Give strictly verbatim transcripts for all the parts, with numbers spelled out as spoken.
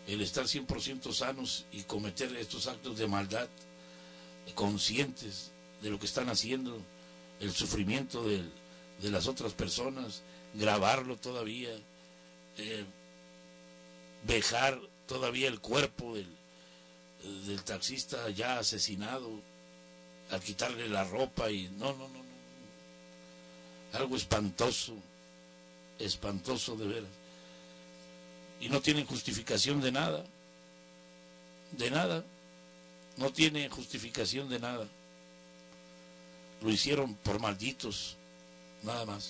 el estar cien por ciento sanos y cometer estos actos de maldad, conscientes de lo que están haciendo, el sufrimiento de, de las otras personas, grabarlo todavía, eh, vejar todavía el cuerpo del, del taxista ya asesinado, al quitarle la ropa y no, no, no, no, algo espantoso, espantoso de veras. Y no tienen justificación de nada, de nada, no tiene justificación de nada. Lo hicieron por malditos, nada más,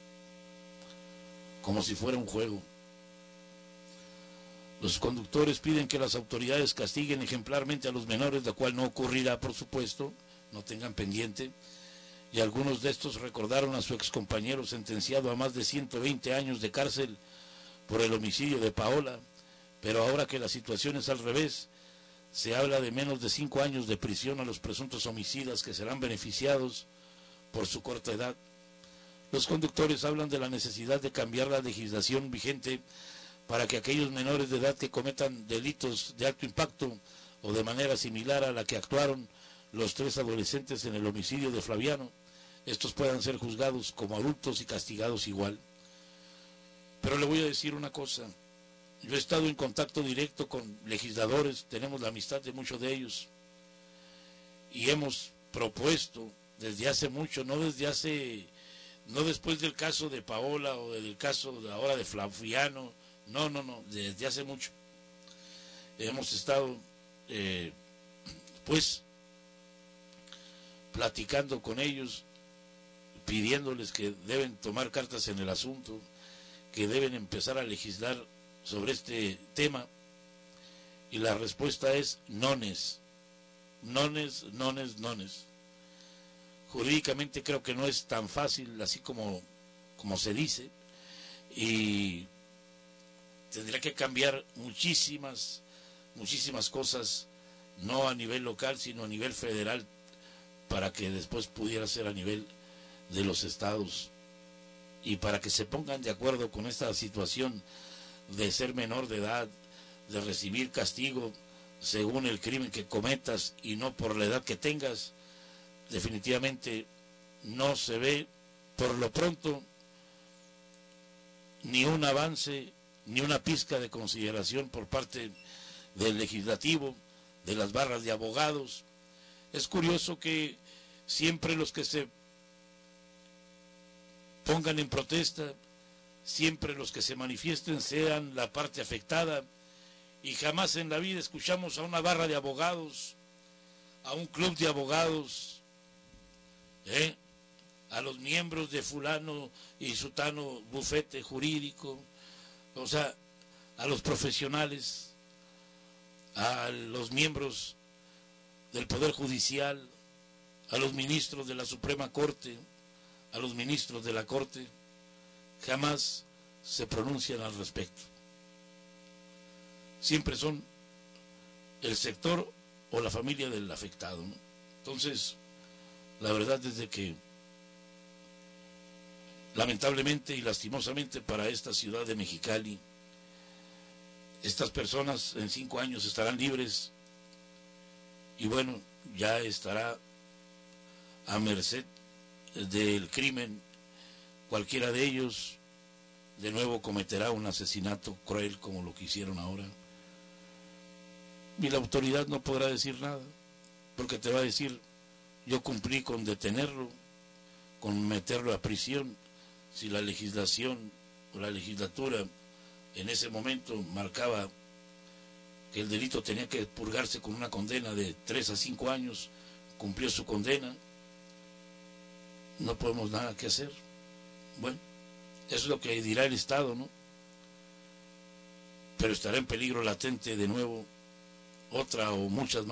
como si fuera un juego. Los conductores piden que las autoridades castiguen ejemplarmente a los menores, lo cual no ocurrirá, por supuesto, no tengan pendiente. Y algunos de estos recordaron a su excompañero sentenciado a más de ciento veinte años de cárcel por el homicidio de Paola, pero ahora que la situación es al revés, se habla de menos de cinco años de prisión a los presuntos homicidas que serán beneficiados por su corta edad. Los conductores hablan de la necesidad de cambiar la legislación vigente para que aquellos menores de edad que cometan delitos de alto impacto o de manera similar a la que actuaron los tres adolescentes en el homicidio de Flaviano, estos puedan ser juzgados como adultos y castigados igual. Pero le voy a decir una cosa, yo he estado en contacto directo con legisladores, tenemos la amistad de muchos de ellos, y hemos propuesto desde hace mucho, no desde hace, no después del caso de Paola o del caso de ahora de Flaviano, no, no, no, desde hace mucho, hemos estado, eh, pues, platicando con ellos, pidiéndoles que deben tomar cartas en el asunto, que deben empezar a legislar sobre este tema, y la respuesta es nones, nones, nones, nones. Jurídicamente creo que no es tan fácil, así como, como se dice, y tendría que cambiar muchísimas, muchísimas cosas, no a nivel local, sino a nivel federal, para que después pudiera ser a nivel de los estados, y para que se pongan de acuerdo con esta situación de ser menor de edad, de recibir castigo según el crimen que cometas y no por la edad que tengas. Definitivamente no se ve por lo pronto ni un avance, ni una pizca de consideración por parte del legislativo, de las barras de abogados. Es curioso que siempre los que se pongan en protesta, siempre los que se manifiesten sean la parte afectada, y jamás en la vida escuchamos a una barra de abogados, a un club de abogados, ¿eh? a los miembros de fulano y sutano bufete jurídico, o sea, a los profesionales, a los miembros del Poder Judicial, a los ministros de la Suprema Corte, a los ministros de la Corte, jamás se pronuncian al respecto. Siempre son el sector o la familia del afectado, ¿no? Entonces, la verdad es de que lamentablemente y lastimosamente para esta ciudad de Mexicali, estas personas en cinco años estarán libres y bueno, ya estará a merced del crimen. Cualquiera de ellos de nuevo cometerá un asesinato cruel como lo que hicieron ahora, y la autoridad no podrá decir nada, porque te va a decir, yo cumplí con detenerlo, con meterlo a prisión. Si la legislación o la legislatura en ese momento marcaba que el delito tenía que purgarse con una condena de tres a cinco años, cumplió su condena, no podemos nada que hacer. Bueno, eso es lo que dirá el Estado, ¿no? Pero estará en peligro latente de nuevo otra o muchas más